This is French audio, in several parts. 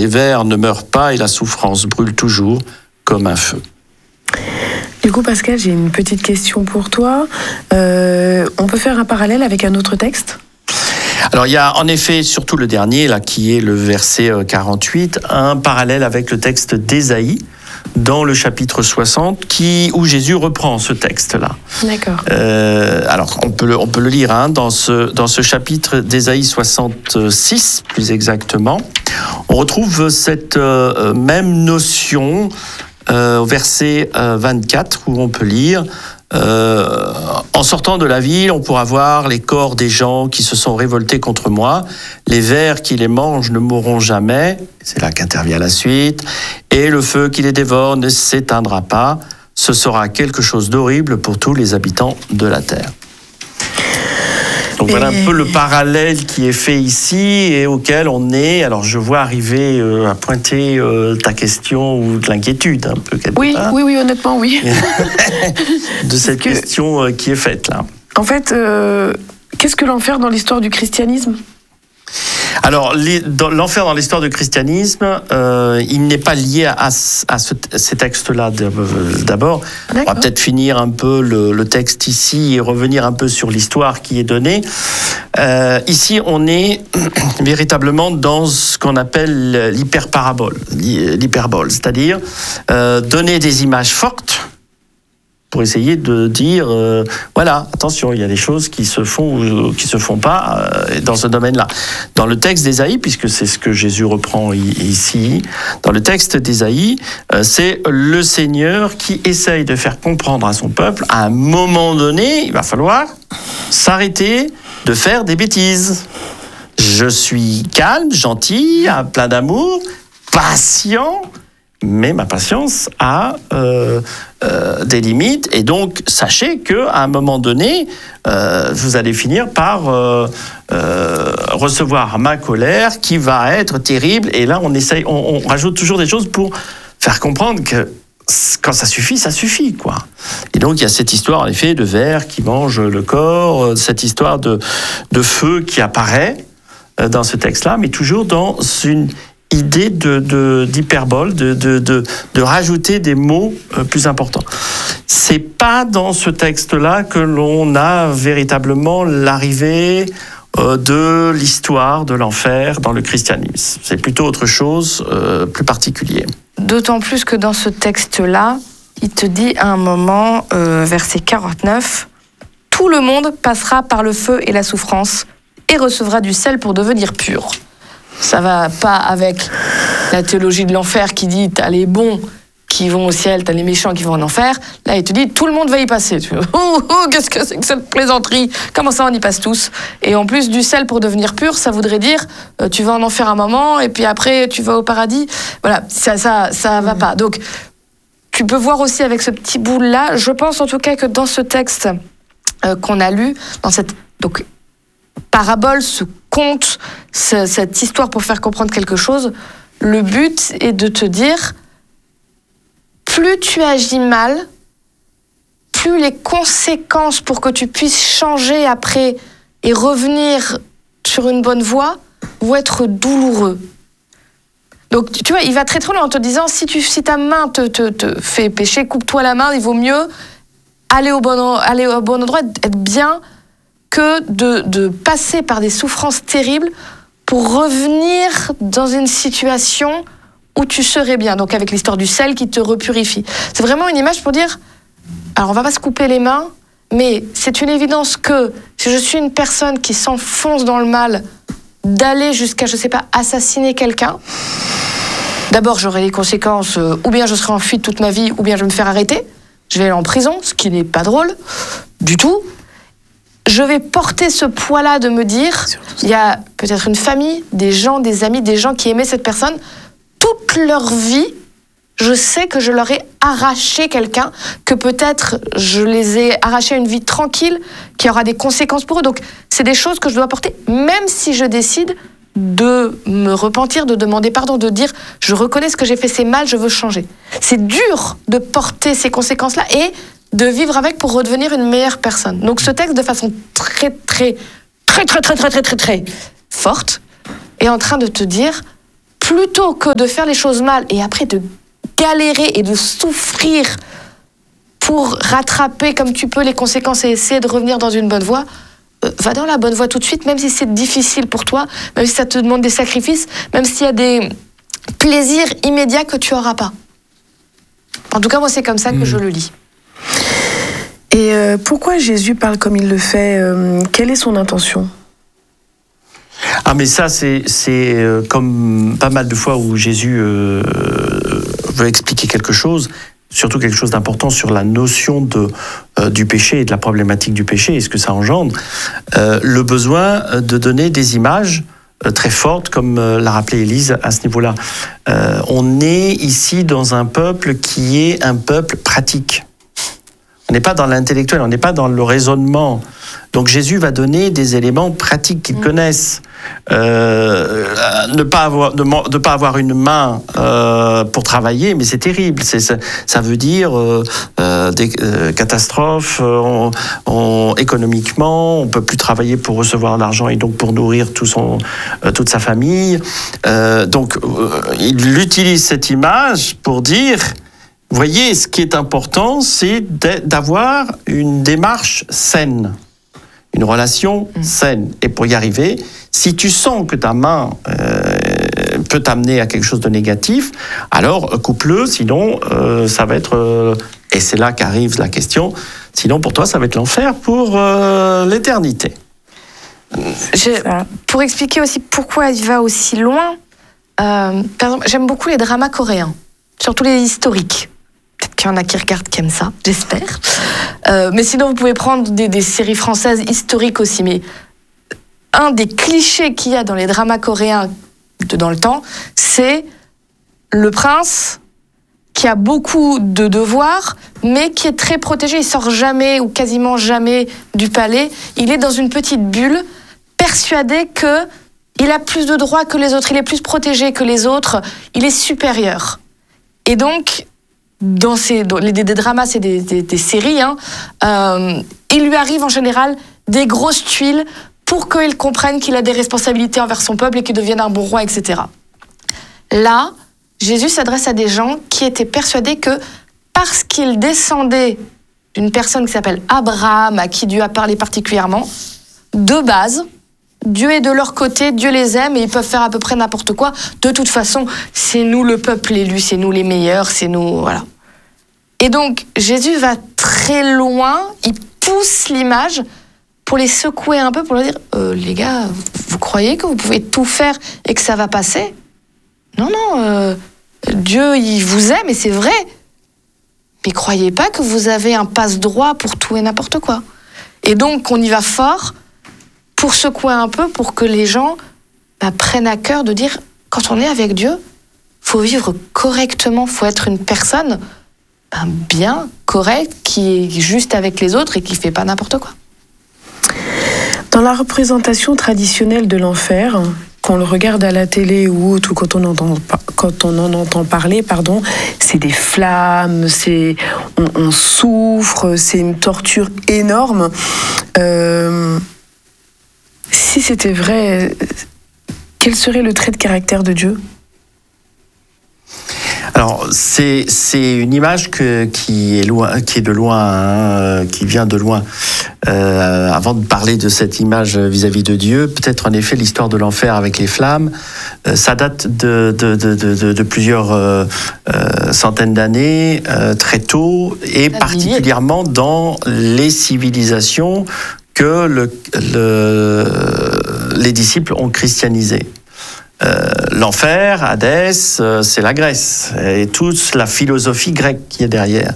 les vers ne meurent pas et la souffrance brûle toujours comme un feu. Du coup, Pascal, j'ai une petite question pour toi. On peut faire un parallèle avec un autre texte ? Alors il y a en effet, surtout le dernier, là, qui est le verset 48, un parallèle avec le texte d'Ésaïe, dans le chapitre 60, où Jésus reprend ce texte-là. D'accord. Alors on peut le lire dans ce chapitre d'Ésaïe 66, plus exactement. On retrouve cette même notion au verset 24, où on peut lire en sortant de la ville, on pourra voir les corps des gens qui se sont révoltés contre moi. Les vers qui les mangent ne mourront jamais. C'est là qu'intervient la suite. Et le feu qui les dévore ne s'éteindra pas. Ce sera quelque chose d'horrible pour tous les habitants de la terre. Donc voilà un peu le parallèle qui est fait ici et auquel on est. Alors je vois arriver à pointer ta question ou de l'inquiétude un peu quelque part. Oui, honnêtement, oui. De cette question qui est faite là. En fait, qu'est-ce que l'enfer dans l'histoire du christianisme ? Alors, l'enfer dans l'histoire du christianisme, il n'est pas lié à ces textes-là d'abord. D'accord. On va peut-être finir un peu le texte ici et revenir un peu sur l'histoire qui est donnée. Ici, on est véritablement dans ce qu'on appelle l'hyperbole, c'est-à-dire donner des images fortes pour essayer de dire, voilà, attention, il y a des choses qui se font ou qui se font pas dans ce domaine-là. Dans le texte d'Ésaïe, puisque c'est ce que Jésus reprend ici, dans le texte d'Ésaïe, c'est le Seigneur qui essaye de faire comprendre à son peuple, à un moment donné, il va falloir s'arrêter de faire des bêtises. Je suis calme, gentil, plein d'amour, patient, mais ma patience a des limites, et donc sachez qu'à un moment donné, vous allez finir par recevoir ma colère qui va être terrible, et là on rajoute toujours des choses pour faire comprendre que quand ça suffit, quoi. Et donc il y a cette histoire en effet de vers qui mangent le corps, cette histoire de feu qui apparaît dans ce texte-là, mais toujours dans une idée d'hyperbole, de rajouter des mots plus importants. C'est pas dans ce texte-là que l'on a véritablement l'arrivée de l'histoire de l'enfer dans le christianisme. C'est plutôt autre chose, plus particulier. D'autant plus que dans ce texte-là, il te dit à un moment, verset 49, « Tout le monde passera par le feu et la souffrance et recevra du sel pour devenir pur. » Ça va pas avec la théologie de l'enfer qui dit t'as les bons qui vont au ciel, t'as les méchants qui vont en enfer. Là, il te dit tout le monde va y passer. Qu'est-ce que c'est que cette plaisanterie ? Comment ça, on y passe tous ? Et en plus, du sel pour devenir pur, ça voudrait dire tu vas en enfer un moment et puis après tu vas au paradis. Voilà, ça va pas. Donc, tu peux voir aussi avec ce petit bout-là, je pense en tout cas que dans ce texte qu'on a lu, dans cette parabole, ce conte, cette histoire pour faire comprendre quelque chose, le but est de te dire, plus tu agis mal, plus les conséquences pour que tu puisses changer après et revenir sur une bonne voie vont être douloureux. Donc, tu vois, il va très très loin en te disant, si ta main te fait pécher, coupe-toi la main, il vaut mieux aller au bon endroit, être bien, que de passer par des souffrances terribles pour revenir dans une situation où tu serais bien. Donc avec l'histoire du sel qui te repurifie. C'est vraiment une image pour dire, alors on va pas se couper les mains, mais c'est une évidence que si je suis une personne qui s'enfonce dans le mal, d'aller jusqu'à, je sais pas, assassiner quelqu'un, d'abord j'aurai les conséquences, ou bien je serai en fuite toute ma vie, ou bien je vais me faire arrêter, je vais aller en prison, ce qui n'est pas drôle du tout. Je vais porter ce poids-là de me dire, il y a peut-être une famille, des gens, des amis, des gens qui aimaient cette personne. Toute leur vie, je sais que je leur ai arraché quelqu'un, que peut-être je les ai arraché à une vie tranquille, qui aura des conséquences pour eux. Donc, c'est des choses que je dois porter, même si je décide de me repentir, de demander pardon, de dire, je reconnais ce que j'ai fait, c'est mal, je veux changer. C'est dur de porter ces conséquences-là et de vivre avec pour redevenir une meilleure personne. Donc ce texte, de façon très forte, est en train de te dire, plutôt que de faire les choses mal et après de galérer et de souffrir pour rattraper comme tu peux les conséquences et essayer de revenir dans une bonne voie, va dans la bonne voie tout de suite, même si c'est difficile pour toi, même si ça te demande des sacrifices, même s'il y a des plaisirs immédiats que tu n'auras pas. En tout cas, moi, c'est comme ça que je le lis. Et pourquoi Jésus parle comme il le fait? Quelle est son intention? Ah, mais ça, c'est comme pas mal de fois où Jésus veut expliquer quelque chose, surtout quelque chose d'important sur la notion du péché et de la problématique du péché et ce que ça engendre, le besoin de donner des images très fortes, comme l'a rappelé Élise à ce niveau-là. On est ici dans un peuple qui est un peuple pratique. On n'est pas dans l'intellectuel, on n'est pas dans le raisonnement. Donc Jésus va donner des éléments pratiques qu'ils connaissent. Ne pas avoir une main pour travailler, mais c'est terrible. Ça veut dire des catastrophes économiquement. On peut plus travailler pour recevoir l'argent et donc pour nourrir toute sa famille. Donc il utilise cette image pour dire. Vous voyez, ce qui est important, c'est d'avoir une démarche saine, une relation saine. Et pour y arriver, si tu sens que ta main peut t'amener à quelque chose de négatif, alors coupe-le, sinon ça va être... et c'est là qu'arrive la question, sinon pour toi ça va être l'enfer pour l'éternité. Pour expliquer aussi pourquoi il va aussi loin, par exemple, j'aime beaucoup les dramas coréens, surtout les historiques. Peut-être qu'il y en a qui regardent qui aiment ça, j'espère. Mais sinon, vous pouvez prendre des séries françaises historiques aussi. Mais un des clichés qu'il y a dans les dramas coréens dans le temps, c'est le prince qui a beaucoup de devoirs, mais qui est très protégé. Il sort jamais ou quasiment jamais du palais. Il est dans une petite bulle, persuadé qu'il a plus de droits que les autres, il est plus protégé que les autres, il est supérieur. Et donc... dans des dramas, c'est des séries, il lui arrive en général des grosses tuiles pour qu'il comprenne qu'il a des responsabilités envers son peuple et qu'il devienne un bon roi, etc. Là, Jésus s'adresse à des gens qui étaient persuadés que parce qu'il descendait d'une personne qui s'appelle Abraham, à qui Dieu a parlé particulièrement, de base, Dieu est de leur côté, Dieu les aime et ils peuvent faire à peu près n'importe quoi. De toute façon, c'est nous le peuple élu, c'est nous les meilleurs, c'est nous... Voilà. Et donc, Jésus va très loin, il pousse l'image pour les secouer un peu, pour leur dire les gars, vous croyez que vous pouvez tout faire et que ça va passer? Non, Dieu, il vous aime et c'est vrai. Mais croyez pas que vous avez un passe-droit pour tout et n'importe quoi. Et donc, on y va fort pour secouer un peu, pour que les gens prennent à cœur de dire, quand on est avec Dieu, faut vivre correctement, faut être une personne bien, correcte, qui est juste avec les autres et qui fait pas n'importe quoi. Dans la représentation traditionnelle de l'enfer, qu'on le regarde à la télé ou autre, ou quand on en entend parler, c'est des flammes, on souffre, c'est une torture énorme. Si c'était vrai, quel serait le trait de caractère de Dieu? Alors, c'est une image qui est de loin, qui vient de loin. Avant de parler de cette image vis-à-vis de Dieu, peut-être en effet l'histoire de l'enfer avec les flammes, ça date de plusieurs centaines d'années, très tôt, et particulièrement dans les civilisations que les disciples ont christianisées. L'enfer, Hadès, c'est la Grèce et toute la philosophie grecque qui est derrière.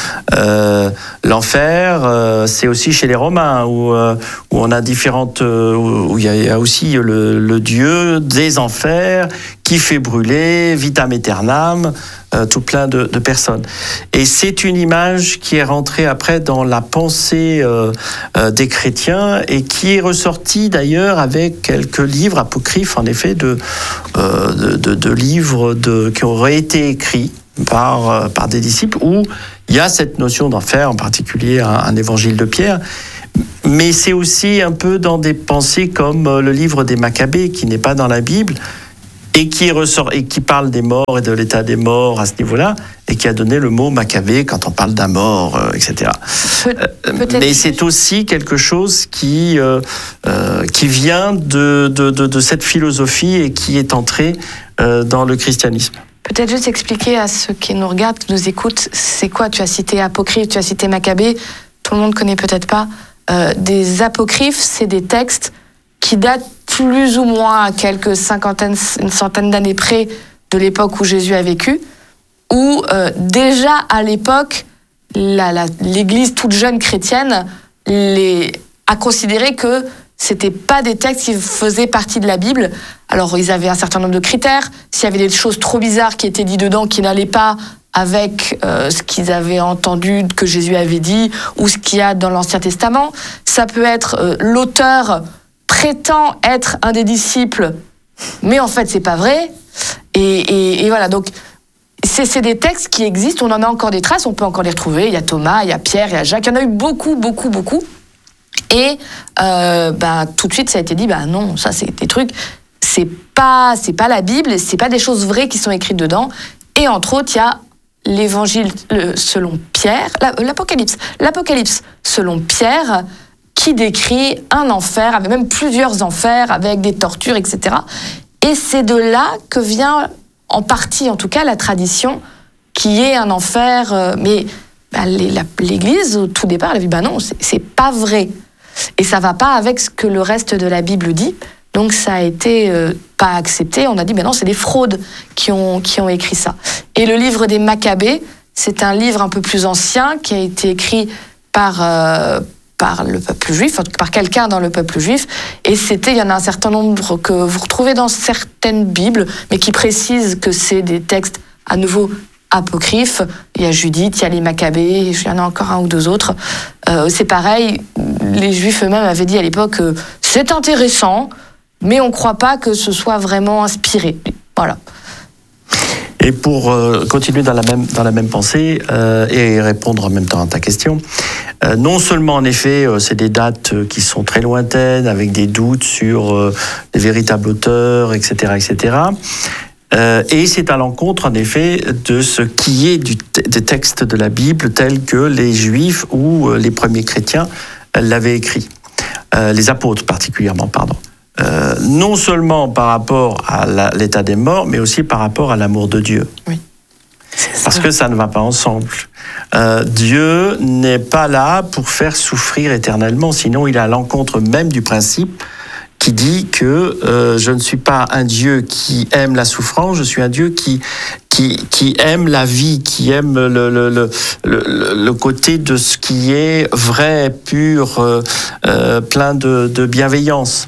L'enfer, c'est aussi chez les Romains où on a différentes, où il y a aussi le dieu des enfers qui fait brûler, vitam aeternam, tout plein de personnes. Et c'est une image qui est rentrée après dans la pensée des chrétiens et qui est ressortie d'ailleurs avec quelques livres apocryphes, en effet, de livres qui auraient été écrits par des disciples où il y a cette notion d'enfer, en particulier un évangile de Pierre. Mais c'est aussi un peu dans des pensées comme le livre des Maccabées, qui n'est pas dans la Bible, et qui parle des morts et de l'état des morts à ce niveau-là, et qui a donné le mot Maccabée quand on parle d'un mort, etc. Mais c'est aussi quelque chose qui vient de cette philosophie et qui est entrée dans le christianisme. Peut-être juste expliquer à ceux qui nous regardent, qui nous écoutent, c'est quoi? Tu as cité Apocryphe, tu as cité Maccabée, tout le monde connaît peut-être pas. Des apocryphes, c'est des textes qui datent plus ou moins à une centaine d'années près de l'époque où Jésus a vécu, où déjà à l'époque, l'Église toute jeune chrétienne a considéré que c'était pas des textes qui faisaient partie de la Bible. Alors ils avaient un certain nombre de critères. S'il y avait des choses trop bizarres qui étaient dites dedans, qui n'allaient pas avec ce qu'ils avaient entendu que Jésus avait dit, ou ce qu'il y a dans l'Ancien Testament. Ça peut être l'auteur prétend être un des disciples, mais en fait c'est pas vrai. Et voilà, donc c'est des textes qui existent, on en a encore des traces, on peut encore les retrouver. Il y a Thomas, il y a Pierre, il y a Jacques, il y en a eu beaucoup. Et tout de suite ça a été dit, non, ça c'est des trucs, c'est pas la Bible, c'est pas des choses vraies qui sont écrites dedans. Et entre autres, il y a l'Évangile selon Pierre, l'Apocalypse selon Pierre, qui décrit un enfer, avec même plusieurs enfers, avec des tortures, etc. Et c'est de là que vient, en partie en tout cas, la tradition qui est un enfer. Mais l'Église, au tout départ, elle a dit, non, c'est pas vrai. Et ça va pas avec ce que le reste de la Bible dit. Donc ça a été pas accepté. On a dit, non, c'est des fraudes qui ont écrit ça. Et le livre des Maccabées, c'est un livre un peu plus ancien qui a été écrit par le peuple juif, par quelqu'un dans le peuple juif. Et il y en a un certain nombre que vous retrouvez dans certaines Bibles, mais qui précisent que c'est des textes à nouveau apocryphes. Il y a Judith, il y a les Maccabées, il y en a encore un ou deux autres. C'est pareil, les Juifs eux-mêmes avaient dit à l'époque c'est intéressant, mais on ne croit pas que ce soit vraiment inspiré. Voilà. Et pour continuer dans la même pensée et répondre en même temps à ta question, non seulement en effet c'est des dates qui sont très lointaines, avec des doutes sur les véritables auteurs, etc., et c'est à l'encontre en effet de ce qui est des textes de la Bible tels que les Juifs ou les premiers chrétiens l'avaient écrit, les apôtres particulièrement, pardon. Non seulement par rapport à l'état des morts, mais aussi par rapport à l'amour de Dieu. Oui. Parce que ça ne va pas ensemble. Dieu n'est pas là pour faire souffrir éternellement, sinon il est à l'encontre même du principe qui dit que je ne suis pas un Dieu qui aime la souffrance, je suis un Dieu qui aime la vie, qui aime le côté de ce qui est vrai, pur, plein de bienveillance.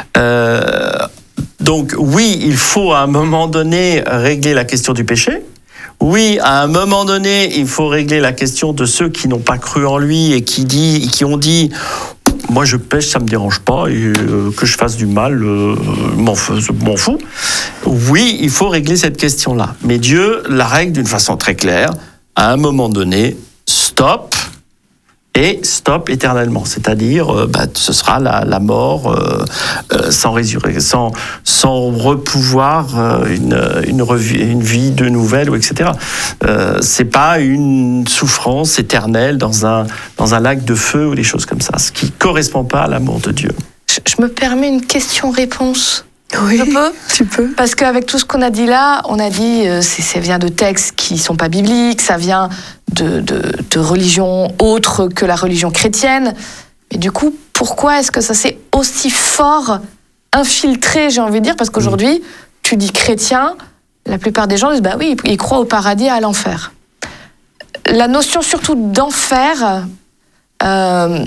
Donc oui, il faut à un moment donné régler la question du péché. Oui, à un moment donné, il faut régler la question de ceux qui n'ont pas cru en lui et qui ont dit « Moi, je pêche, ça me dérange pas, et que je fasse du mal, m'en fous. » Oui, il faut régler cette question-là. Mais Dieu la règle d'une façon très claire. À un moment donné, stop, et stop éternellement. C'est-à-dire, ce sera la mort sans résurrection, sans repouvoir une vie de nouvelle, ou etc. C'est pas une souffrance éternelle dans un lac de feu ou des choses comme ça, ce qui correspond pas à l'amour de Dieu. Je me permets une question-réponse. Oui, je peux ? tu peux. Parce qu'avec tout ce qu'on a dit là, on a dit ça vient de textes qui sont pas bibliques, ça vient de religions autres que la religion chrétienne. Et du coup, pourquoi est-ce que ça s'est aussi fort infiltré, j'ai envie de dire ? Parce qu'aujourd'hui, tu dis chrétien, la plupart des gens disent oui, ils croient au paradis et à l'enfer. La notion surtout d'enfer, elle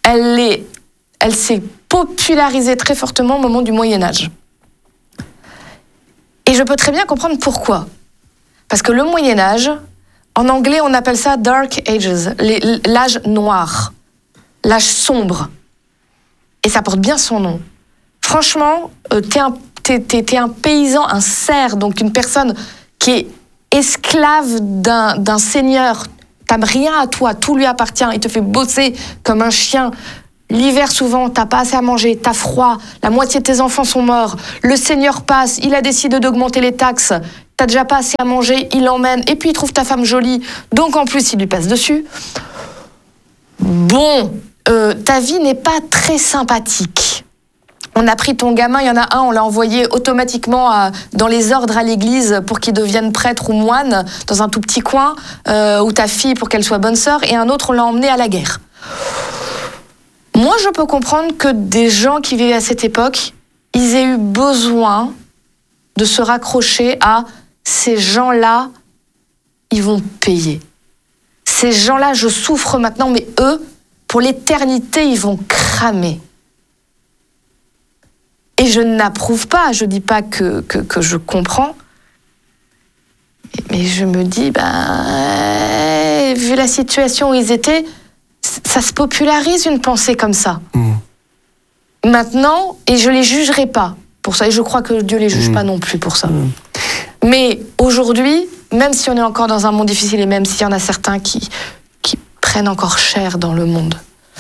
s'est popularisée très fortement au moment du Moyen-Âge. Et je peux très bien comprendre pourquoi. Parce que le Moyen-Âge, en anglais, on appelle ça Dark Ages, l'âge noir, l'âge sombre. Et ça porte bien son nom. Franchement, t'es un paysan, un serf, donc une personne qui est esclave d'un seigneur. T'as rien à toi, tout lui appartient, il te fait bosser comme un chien. L'hiver, souvent, t'as pas assez à manger, t'as froid, la moitié de tes enfants sont morts, le Seigneur passe, il a décidé d'augmenter les taxes, t'as déjà pas assez à manger, il l'emmène, et puis il trouve ta femme jolie, donc en plus il lui passe dessus. Bon, ta vie n'est pas très sympathique. On a pris ton gamin, il y en a un, on l'a envoyé automatiquement dans les ordres à l'église pour qu'il devienne prêtre ou moine, dans un tout petit coin, ou ta fille pour qu'elle soit bonne sœur, et un autre, on l'a emmené à la guerre. Moi, je peux comprendre que des gens qui vivaient à cette époque, ils aient eu besoin de se raccrocher à ces gens-là, ils vont payer. Ces gens-là, je souffre maintenant, mais eux, pour l'éternité, ils vont cramer. Et je n'approuve pas, je dis pas que je comprends, mais je me dis, vu la situation où ils étaient, ça se popularise une pensée comme ça. Maintenant, et je les jugerai pas pour ça, et je crois que Dieu les juge pas non plus pour ça. Mais aujourd'hui, même si on est encore dans un monde difficile, et même s'il y en a certains qui prennent encore cher dans le monde,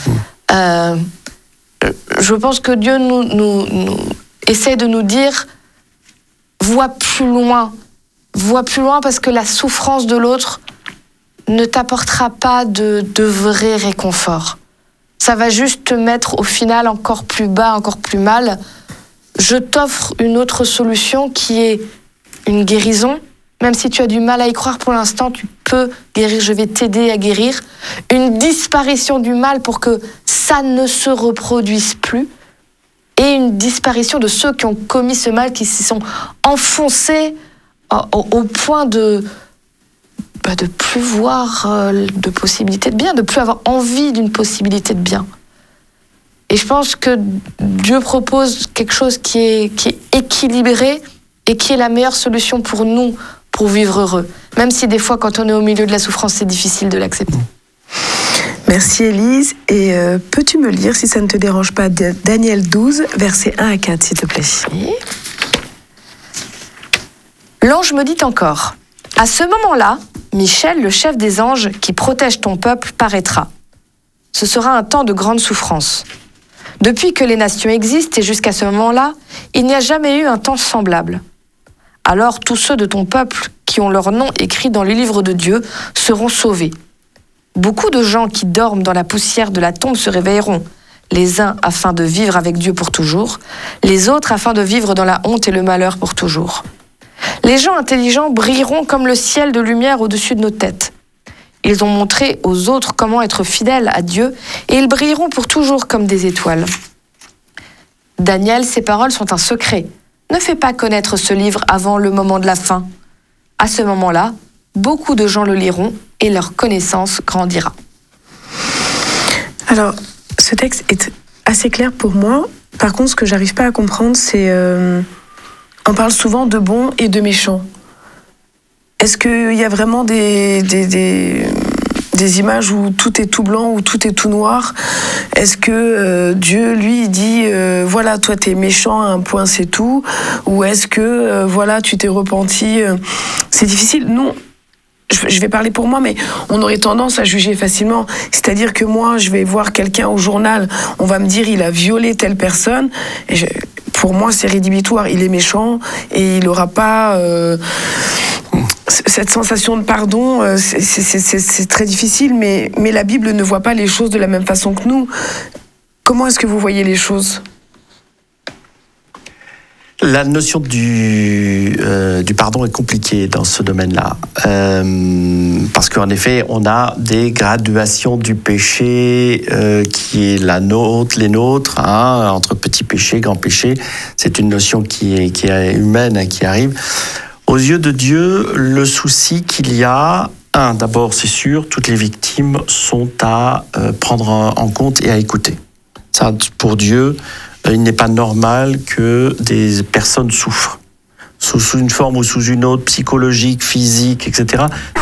je pense que Dieu nous essaie de nous dire, vois plus loin parce que la souffrance de l'autre ne t'apportera pas de vrai réconfort. Ça va juste te mettre au final encore plus bas, encore plus mal. Je t'offre une autre solution qui est une guérison. Même si tu as du mal à y croire pour l'instant, tu peux guérir, je vais t'aider à guérir. Une disparition du mal pour que ça ne se reproduise plus. Et une disparition de ceux qui ont commis ce mal, qui s'y sont enfoncés au point de plus voir de possibilité de bien, de plus avoir envie d'une possibilité de bien. Et je pense que Dieu propose quelque chose qui est équilibré et qui est la meilleure solution pour nous, pour vivre heureux. Même si des fois, quand on est au milieu de la souffrance, c'est difficile de l'accepter. Merci Élise. Et peux-tu me lire, si ça ne te dérange pas, Daniel 12, versets 1 à 4, s'il te plaît. Oui. L'ange me dit encore, à ce moment-là, Michel, le chef des anges qui protège ton peuple, paraîtra. Ce sera un temps de grande souffrance. Depuis que les nations existent et jusqu'à ce moment-là, il n'y a jamais eu un temps semblable. Alors tous ceux de ton peuple qui ont leur nom écrit dans le livre de Dieu seront sauvés. Beaucoup de gens qui dorment dans la poussière de la tombe se réveilleront, les uns afin de vivre avec Dieu pour toujours, les autres afin de vivre dans la honte et le malheur pour toujours. Les gens intelligents brilleront comme le ciel de lumière au-dessus de nos têtes. Ils ont montré aux autres comment être fidèles à Dieu et ils brilleront pour toujours comme des étoiles. Daniel, ces paroles sont un secret. Ne fais pas connaître ce livre avant le moment de la fin. À ce moment-là, beaucoup de gens le liront et leur connaissance grandira. Alors, ce texte est assez clair pour moi. Par contre, ce que j'arrive pas à comprendre, c'est... on parle souvent de bons et de méchants. Est-ce qu'il y a vraiment des images où tout est tout blanc, où tout est tout noir? Est-ce que Dieu, lui, dit voilà, toi t'es méchant à un point, c'est tout? Ou est-ce que voilà, tu t'es repenti? C'est difficile. Non. Je vais parler pour moi, mais on aurait tendance à juger facilement. C'est-à-dire que moi, je vais voir quelqu'un au journal, on va me dire il a violé telle personne. Et pour moi, c'est rédhibitoire. Il est méchant et il n'aura pas cette sensation de pardon. C'est très difficile, mais la Bible ne voit pas les choses de la même façon que nous. Comment est-ce que vous voyez les choses ? La notion du pardon est compliquée dans ce domaine-là, parce qu'en effet, on a des graduations du péché qui est les nôtres, hein, entre petit péché, grand péché. C'est une notion qui est humaine, qui arrive. Aux yeux de Dieu, le souci qu'il y a, d'abord, c'est sûr, toutes les victimes sont à prendre en compte et à écouter. Ça, pour Dieu, il n'est pas normal que des personnes souffrent, sous une forme ou sous une autre, psychologique, physique, etc.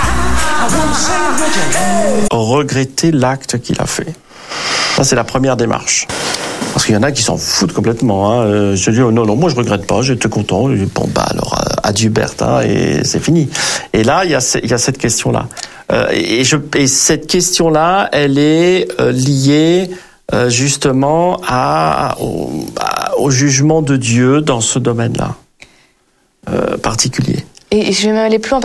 Regretter l'acte qu'il a fait. Ça, c'est la première démarche. Parce qu'il y en a qui s'en foutent complètement. Hein. Je dis, oh, non, moi je regrette pas, j'étais content. Bon, alors, adieu Berthe, hein, et c'est fini. Et là, il y a cette question-là. Et cette question-là, elle est liée justement au jugement de Dieu dans ce domaine-là particulier. Et je vais même aller plus loin.